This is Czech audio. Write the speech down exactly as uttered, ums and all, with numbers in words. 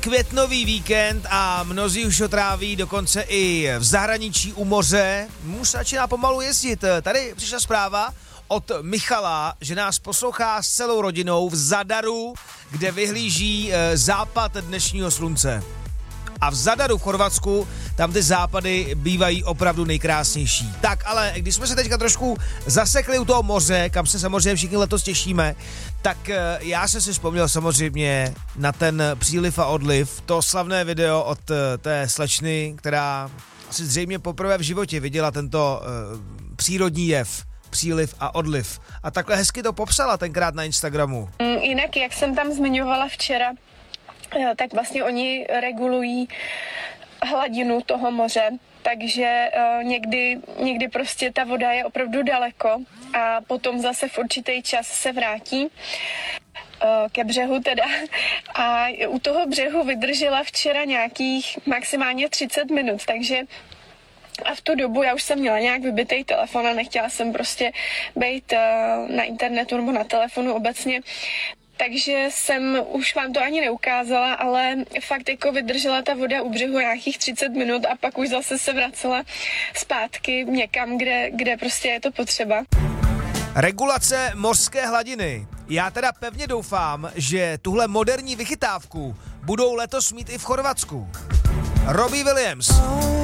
Květnový víkend a mnozí už ho tráví dokonce i v zahraničí u moře. Muž začíná pomalu jezdit. Tady přišla zpráva od Michala, že nás poslouchá s celou rodinou v Zadaru, kde vyhlíží západ dnešního slunce. A v Zadaru v Chorvatsku, tam ty západy bývají opravdu nejkrásnější. Tak ale když jsme se teďka trošku zasekli u toho moře, kam se samozřejmě všichni letos těšíme, tak já jsem si vzpomněl samozřejmě na ten příliv a odliv, to slavné video od té slečny, která asi zřejmě poprvé v životě viděla tento uh, přírodní jev, příliv a odliv. A takhle hezky to popsala tenkrát na Instagramu. Jinak, jak jsem tam zmiňovala včera, tak vlastně oni regulují hladinu toho moře, takže uh, někdy, někdy prostě ta voda je opravdu daleko a potom zase v určitý čas se vrátí uh, ke břehu teda. A u toho břehu vydržela včera nějakých maximálně třicet minut, takže a v tu dobu já už jsem měla nějak vybitej telefon a nechtěla jsem prostě být uh, na internetu nebo na telefonu obecně. Takže jsem už vám to ani neukázala, ale fakt jako vydržela ta voda u břehu nějakých třicet minut a pak už zase se vracela zpátky někam, kde, kde prostě je to potřeba. Regulace mořské hladiny. Já teda pevně doufám, že tuhle moderní vychytávku budou letos mít i v Chorvatsku. Robbie Williams.